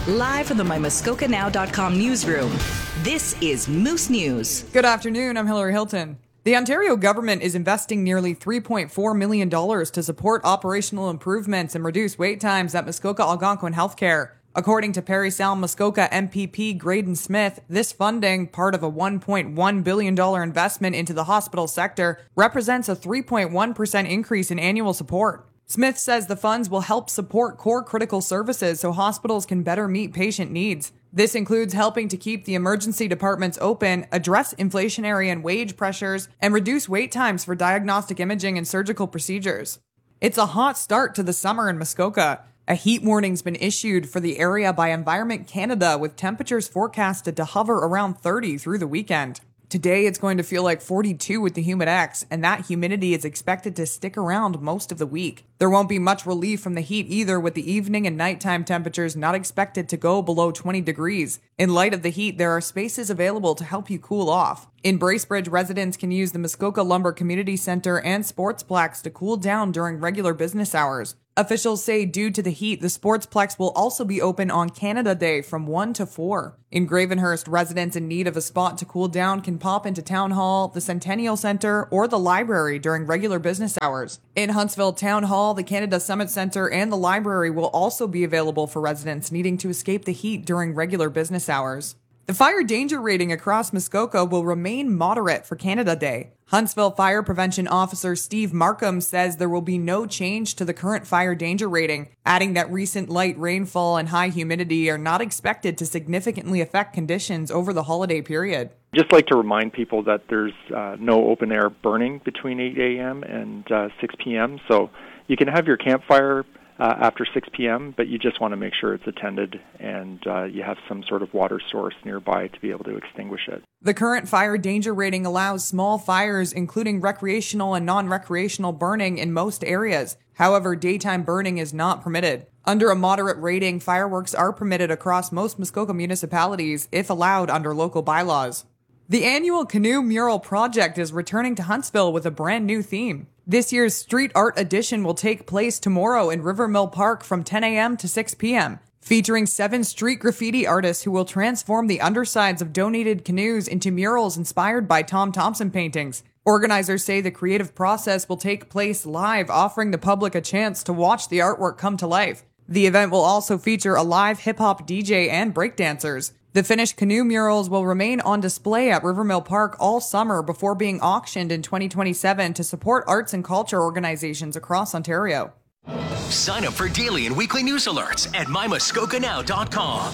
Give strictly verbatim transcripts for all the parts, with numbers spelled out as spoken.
Live from the my muskoka now dot com newsroom, this is Moose News. Good afternoon, I'm Hillary Hilton. The Ontario government is investing nearly three point four million dollars to support operational improvements and reduce wait times at Muskoka Algonquin Healthcare. According to Parry Sound Muskoka M P P Graydon Smith, this funding, part of a one point one billion dollars investment into the hospital sector, represents a three point one percent increase in annual support. Smith says the funds will help support core critical services so hospitals can better meet patient needs. This includes helping to keep the emergency departments open, address inflationary and wage pressures, and reduce wait times for diagnostic imaging and surgical procedures. It's a hot start to the summer in Muskoka. A heat warning's been issued for the area by Environment Canada, with temperatures forecasted to hover around thirty through the weekend. Today, it's going to feel like forty-two with the Humidex, and that humidity is expected to stick around most of the week. There won't be much relief from the heat either, with the evening and nighttime temperatures not expected to go below twenty degrees. In light of the heat, there are spaces available to help you cool off. In Bracebridge, residents can use the Muskoka Lumber Community Center and Sportsplex to cool down during regular business hours. Officials say due to the heat, the Sportsplex will also be open on Canada Day from one to four. In Gravenhurst, residents in need of a spot to cool down can pop into Town Hall, the Centennial Center, or the library during regular business hours. In Huntsville, Town Hall, the Canada Summit Center, and the library will also be available for residents needing to escape the heat during regular business hours. The fire danger rating across Muskoka will remain moderate for Canada Day. Huntsville Fire Prevention Officer Steve Markham says there will be no change to the current fire danger rating, adding that recent light rainfall and high humidity are not expected to significantly affect conditions over the holiday period. Just like to remind people that there's uh, no open air burning between eight a.m. and uh, six p.m., so you can have your campfire Uh, after six p.m., but you just want to make sure it's attended and uh, you have some sort of water source nearby to be able to extinguish it. The current fire danger rating allows small fires, including recreational and non-recreational burning in most areas. However, daytime burning is not permitted. Under a moderate rating, fireworks are permitted across most Muskoka municipalities if allowed under local bylaws. The annual Canoe Mural Project is returning to Huntsville with a brand new theme. This year's Street Art Edition will take place tomorrow in Rivermill Park from ten a.m. to six p.m., featuring seven street graffiti artists who will transform the undersides of donated canoes into murals inspired by Tom Thompson paintings. Organizers say the creative process will take place live, offering the public a chance to watch the artwork come to life. The event will also feature a live hip-hop D J and breakdancers. The finished canoe murals will remain on display at Rivermill Park all summer before being auctioned in twenty twenty-seven to support arts and culture organizations across Ontario. Sign up for daily and weekly news alerts at my muskoka now dot com.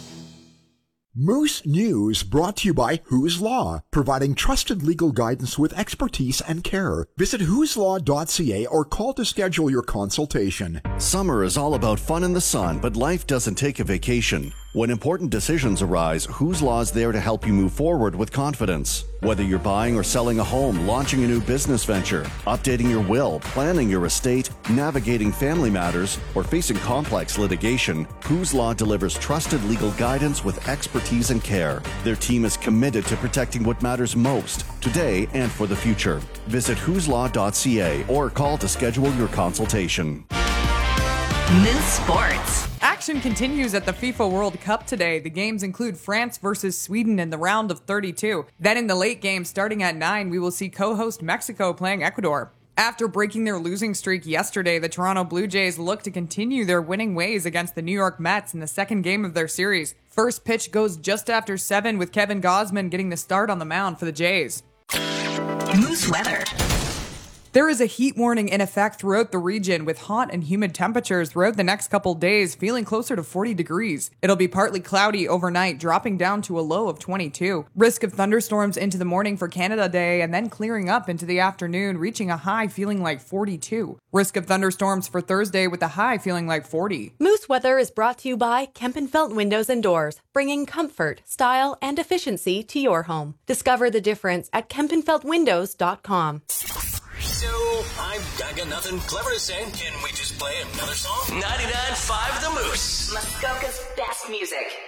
Moose News brought to you by Who's Law, providing trusted legal guidance with expertise and care. Visit whose law dot c a or call to schedule your consultation. Summer is all about fun in the sun, but life doesn't take a vacation. When important decisions arise, Whose Law is there to help you move forward with confidence. Whether you're buying or selling a home, launching a new business venture, updating your will, planning your estate, navigating family matters, or facing complex litigation, Whose Law delivers trusted legal guidance with expertise and care. Their team is committed to protecting what matters most, today and for the future. Visit whose law dot c a or call to schedule your consultation. Moose Sports. Action continues at the FIFA World Cup today. The games include France versus Sweden in the round of thirty-two. Then in the late game, starting at nine, we will see co-host Mexico playing Ecuador. After breaking their losing streak yesterday, the Toronto Blue Jays look to continue their winning ways against the New York Mets in the second game of their series. First pitch goes just after seven, with Kevin Gausman getting the start on the mound for the Jays. Moose weather. There is a heat warning in effect throughout the region, with hot and humid temperatures throughout the next couple days, feeling closer to forty degrees. It'll be partly cloudy overnight, dropping down to a low of twenty-two. Risk of thunderstorms into the morning for Canada Day, and then clearing up into the afternoon, reaching a high feeling like forty-two. Risk of thunderstorms for Thursday with a high feeling like forty. Moose Weather is brought to you by Kempenfelt Windows and Doors, bringing comfort, style, and efficiency to your home. Discover the difference at kempenfelt windows dot com. So, I've I got nothing clever to say. Can we just play another song? ninety-nine point five The Moose. Muskoka's best music.